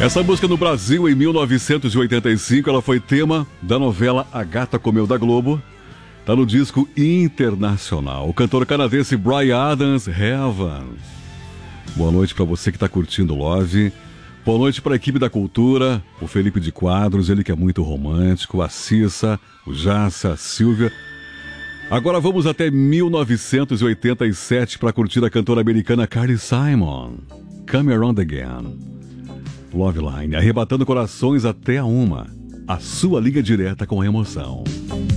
Essa música no Brasil, em 1985, ela foi tema da novela A Gata Comeu da Globo. Tá no disco internacional. O cantor canadense Bryan Adams, Heaven. Boa noite para você que tá curtindo Love. Boa noite para a equipe da Cultura, o Felipe de Quadros, ele que é muito romântico, a Cissa, o Jassa, a Silvia. Agora vamos até 1987 para curtir a cantora americana Carly Simon. Come Around Again. Loveline, arrebatando corações até a 1. A sua liga direta com a emoção.